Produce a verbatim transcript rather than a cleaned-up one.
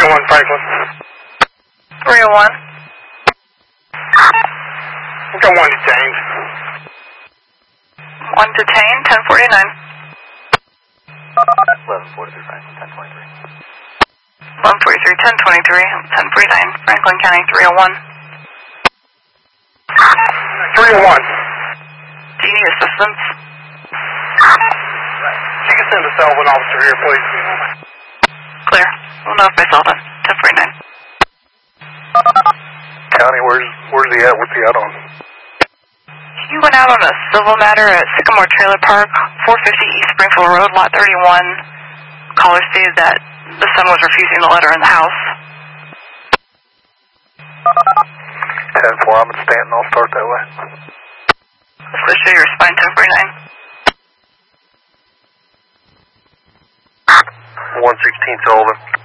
one Franklin. three oh one. We got one detained. One detained, ten forty-nine. eleven forty-three Franklin, ten twenty-three. eleven forty-three, ten twenty-three, ten forty-nine, Franklin County, three oh one. three oh one. Do you need assistance? You can send a Sullivan officer here, please. Clear. We'll notify Sullivan, ten forty-nine. County, where's, where's he at? What's he out on? He went out on a civil matter at Sycamore Trailer Park, four fifty East Springfield Road, lot thirty-one. Caller stated that the son was refusing the letter in the house. ten four, I'm at Stanton. I'll start that way. Switch to your spine, ten forty-nine. one sixteen Sullivan.